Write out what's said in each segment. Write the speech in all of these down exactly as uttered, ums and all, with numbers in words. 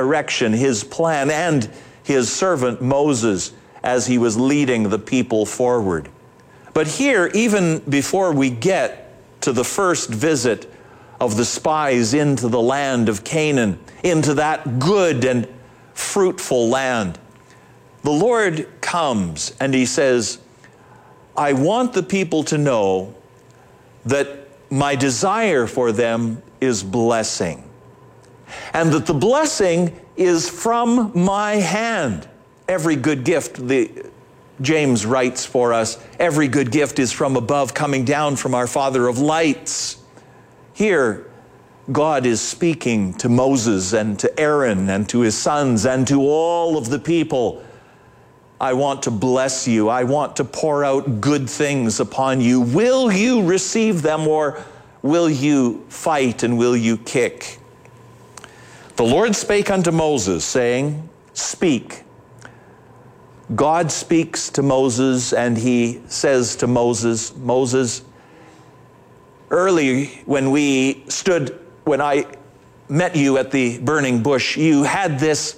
direction, his plan, and his servant Moses as he was leading the people forward. But here, even before we get to the first visit of the spies into the land of Canaan, into that good and fruitful land, the Lord comes and he says, I want the people to know that my desire for them is blessing, and that the blessing is from my hand. Every good gift, the James writes for us, every good gift is from above, coming down from our Father of lights. Here, God is speaking to Moses and to Aaron and to his sons and to all of the people. I want to bless you. I want to pour out good things upon you. Will you receive them, or will you fight and will you kick? The Lord spake unto Moses, saying, speak. God speaks to Moses, and he says to Moses, Moses, early when we stood, when I met you at the burning bush, you had this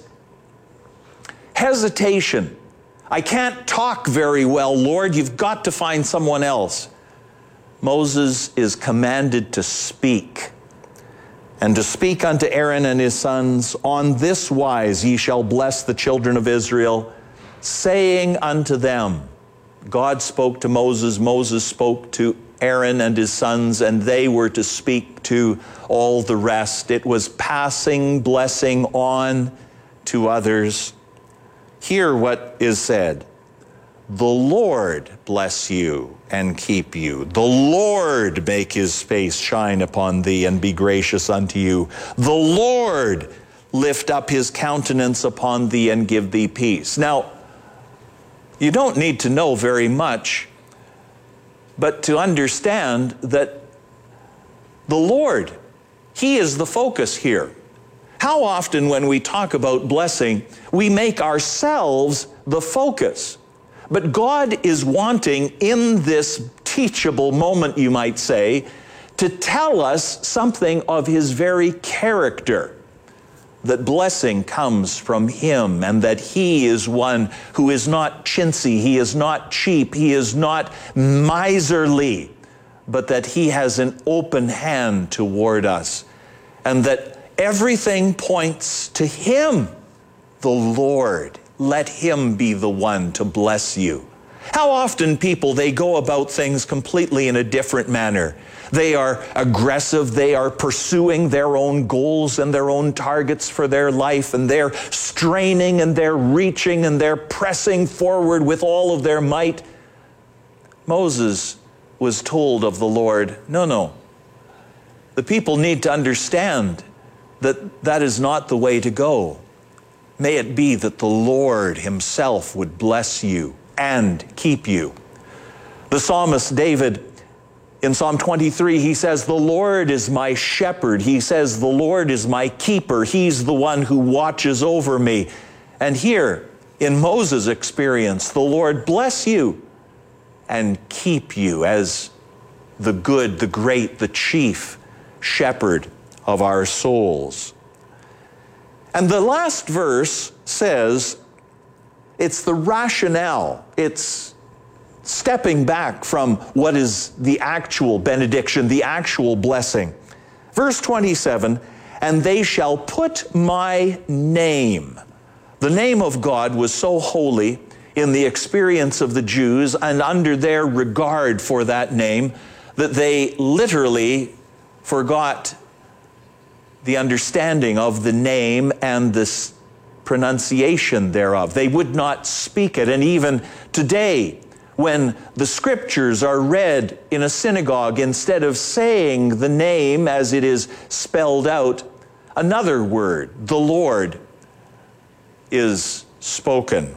hesitation. I can't talk very well, Lord. You've got to find someone else. Moses is commanded to speak, and to speak unto Aaron and his sons, on this wise ye shall bless the children of Israel, saying unto them, God spoke to Moses, Moses spoke to Aaron and his sons, and they were to speak to all the rest. It was passing blessing on to others. Hear what is said. The Lord bless you and keep you. The Lord make his face shine upon thee and be gracious unto you. The Lord lift up his countenance upon thee and give thee peace. Now, you don't need to know very much, but to understand that the Lord, he is the focus here. How often when we talk about blessing, we make ourselves the focus. But God is wanting in this teachable moment, you might say, to tell us something of his very character. That blessing comes from him, and that he is one who is not chintzy, he is not cheap, he is not miserly, but that he has an open hand toward us, and that everything points to him, the Lord. Let him be the one to bless you. How often people, they go about things completely in a different manner. They are aggressive, they are pursuing their own goals and their own targets for their life, and they're straining and they're reaching and they're pressing forward with all of their might. Moses was told of the Lord, no, no. The people need to understand that that is not the way to go. May it be that the Lord himself would bless you and keep you. The psalmist David, in Psalm twenty-three, he says, the Lord is my shepherd. He says, the Lord is my keeper. He's the one who watches over me. And here, in Moses' experience, the Lord bless you and keep you as the good, the great, the chief shepherd of our souls. And the last verse says, it's the rationale. It's stepping back from what is the actual benediction, the actual blessing. Verse twenty-seven, and they shall put my name. The name of God was so holy in the experience of the Jews and under their regard for that name that they literally forgot the understanding of the name and the pronunciation thereof. They would not speak it. And even today, when the scriptures are read in a synagogue, instead of saying the name as it is spelled out, another word, the Lord, is spoken.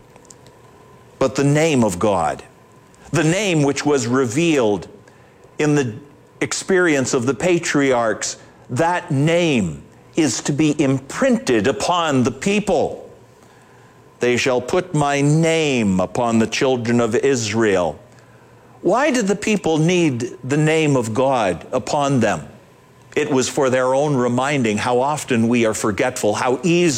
But the name of God, the name which was revealed in the experience of the patriarchs, that name is to be imprinted upon the people. They shall put my name upon the children of Israel. Why did the people need the name of God upon them? It was for their own reminding how often we are forgetful, how easy